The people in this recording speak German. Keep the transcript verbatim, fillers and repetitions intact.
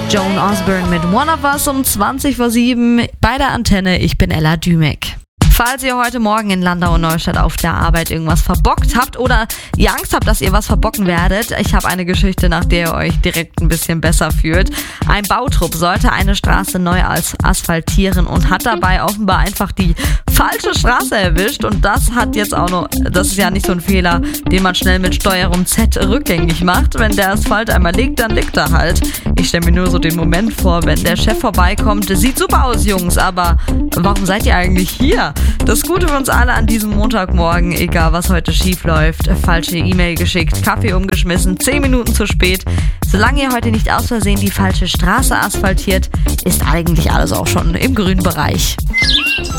Joan Osborne mit One of Us um zwanzig vor sieben bei der Antenne. Ich bin Ella Dümek. Falls ihr heute Morgen in Landau und Neustadt auf der Arbeit irgendwas verbockt habt oder ihr Angst habt, dass ihr was verbocken werdet, ich habe eine Geschichte, nach der ihr euch direkt ein bisschen besser fühlt. Ein Bautrupp sollte eine Straße neu als asphaltieren und hat dabei offenbar einfach die falsche Straße erwischt, und das hat jetzt auch noch, das ist ja nicht so ein Fehler, den man schnell mit Steuerung Z rückgängig macht. Wenn der Asphalt einmal liegt, dann liegt er halt. Ich stelle mir nur so den Moment vor, wenn der Chef vorbeikommt. Sieht super aus, Jungs, aber warum seid ihr eigentlich hier? Das Gute für uns alle an diesem Montagmorgen, egal was heute schief läuft: falsche E-Mail geschickt, Kaffee umgeschmissen, zehn Minuten zu spät. Solange ihr heute nicht aus Versehen die falsche Straße asphaltiert, ist eigentlich alles auch schon im grünen Bereich.